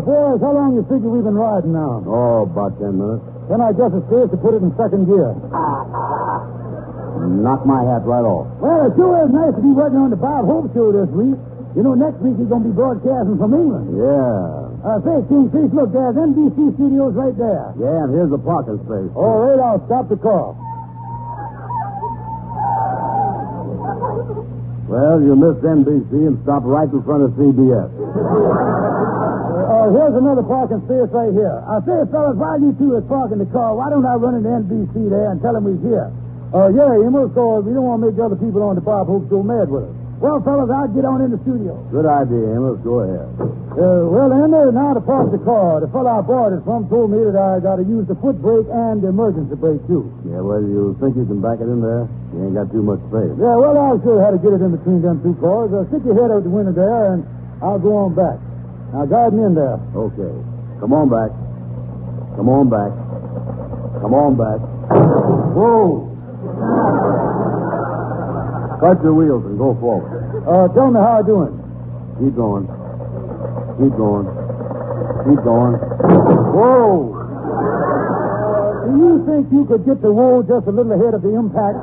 boys, how long you figure we've been riding now? Oh, about 10 minutes. Then I guess it's safe to put it in second gear. Knock my hat right off. Well, it sure is nice to be working on the Bob Hope show this week. You know, next week he's going to be broadcasting from England. Yeah. Say, Kingfish, look, there's NBC studios right there. Yeah, and here's the parking space. All right, I'll stop the car. Well, you missed NBC and stopped right in front of CBS. Here's another parking space right here. I say, fellas, while you two are parking the car, why don't I run into NBC there and tell them we're here? Yeah, Amos, because we don't want to make other people on the Bob Hope show mad with us. Well, fellas, I'll get on in the studio. Good idea, Amos. Go ahead. Now to park the car, the fellow I bought it from told me that I got to use the foot brake and the emergency brake, too. Yeah, well, you think you can back it in there? You ain't got too much space. Yeah, well, I'll show you how to get it in between them two cars. Stick your head out the window there, and I'll go on back. Now, guide me in there. Okay. Come on back. Come on back. Come on back. Whoa. Cut your wheels and go forward. Tell me how I'm doing. Keep going. Keep going. Keep going. Whoa. Do you think you could get the road just a little ahead of the impact?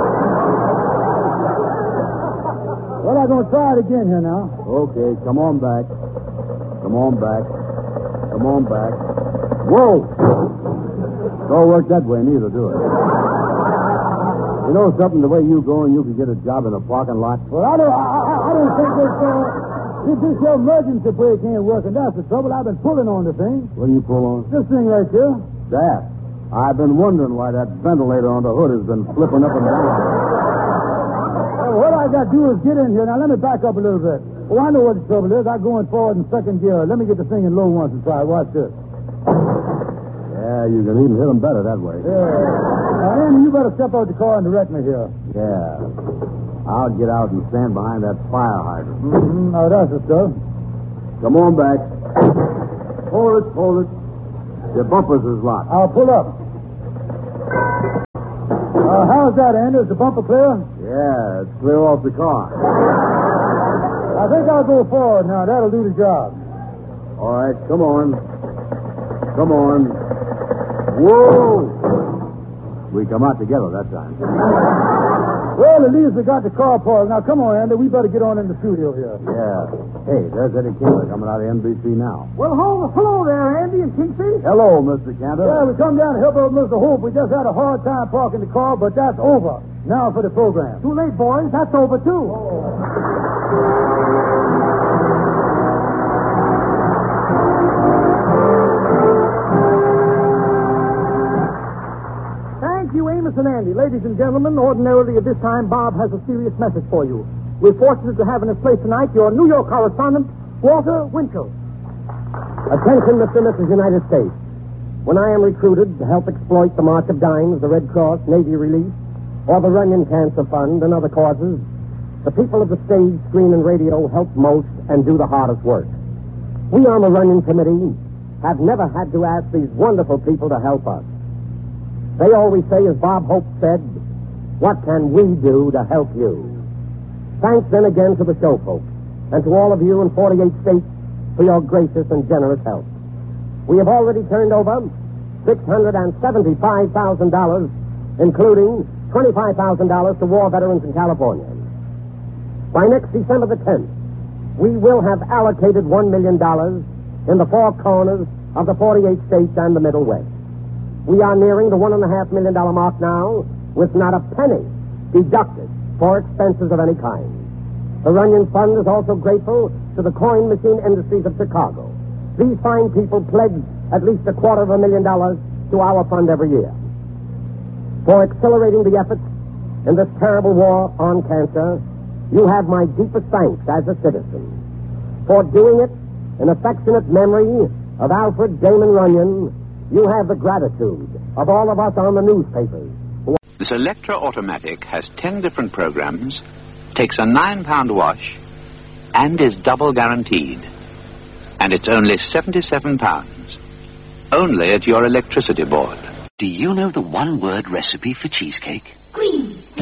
Well, I'm going to try it again here now. Okay, come on back. Come on back. Come on back. Whoa! Don't work that way, neither, do it. You know something, the way you going, you could get a job in a parking lot. Well, I don't think this your emergency brake ain't working. That's the trouble. I've been pulling on the thing. What do you pull on? This thing right here. That. I've been wondering why that ventilator on the hood has been flipping up and down. Well, what I got to do is get in here. Now, let me back up a little bit. Oh, I know what the trouble is. I'm going forward in second gear. Let me get the thing in low once and try. Watch this. Yeah, you can even hit them better that way. Yeah. Now, Andy, you better step out the car and direct me here. Yeah. I'll get out and stand behind that fire hydrant. Mm-hmm. Now, that's the stuff. Come on back. Hold it, hold it. Your bumpers is locked. I'll pull up. How's that, Andy? Is the bumper clear? Yeah, it's clear off the car. I think I'll go forward now. That'll do the job. All right, come on. Come on. Whoa! We come out together that time. Well, at least we got the car parked. Now, come on, Andy. We better get on in the studio here. Yeah. Hey, there's Eddie Cantor coming out of NBC now. Well, hello there, Andy and Kingfish. Hello, Mr. Cantor. Yeah, we come down to help out Mr. Hope. We just had a hard time parking the car, but that's over. Now for the program. Too late, boys. That's over, too. Thank you, Amos and Andy. Ladies and gentlemen, ordinarily at this time, Bob has a serious message for you. We're fortunate to have in his place tonight your New York correspondent, Walter Winchell. Attention, Mr. and Mrs. United States. When I am recruited to help exploit the March of Dimes, the Red Cross, Navy Relief, or the Runyon Cancer Fund and other causes, the people of the stage, screen, and radio help most and do the hardest work. We on the Runyon Committee have never had to ask these wonderful people to help us. They always say, as Bob Hope said, what can we do to help you? Thanks then again to the show folks and to all of you in 48 states for your gracious and generous help. We have already turned over $675,000, including $25,000 to war veterans in California. By next December the 10th, we will have allocated $1 million in the four corners of the 48 states and the Middle West. We are nearing the $1.5 million mark now, with not a penny deducted for expenses of any kind. The Runyon Fund is also grateful to the coin machine industries of Chicago. These fine people pledge at least $250,000 to our fund every year. For accelerating the efforts in this terrible war on cancer, you have my deepest thanks as a citizen. For doing it in affectionate memory of Alfred Damon Runyon, you have the gratitude of all of us on the newspapers. This Electra Automatic has 10 different programs, takes a £9 wash, and is double guaranteed. And it's only £77. Only at your electricity board. Do you know the one-word recipe for cheesecake? Green.